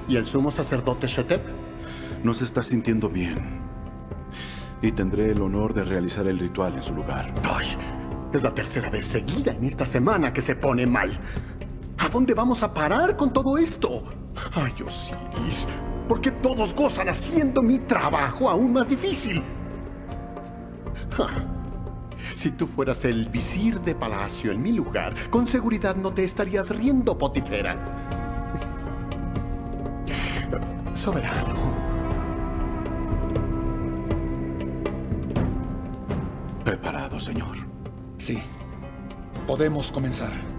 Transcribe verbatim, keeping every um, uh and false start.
¿Y el sumo sacerdote Shetep? No se está sintiendo bien. Y tendré el honor de realizar el ritual en su lugar. ¡Ay! Es la tercera vez seguida en esta semana que se pone mal. ¿A dónde vamos a parar con todo esto? ¡Ay, Osiris! ¿Por qué todos gozan haciendo mi trabajo aún más difícil? Ja. Si tú fueras el visir de palacio en mi lugar, con seguridad no te estarías riendo, Potifera. Soberano. ¿Preparado, señor? Sí. Podemos comenzar.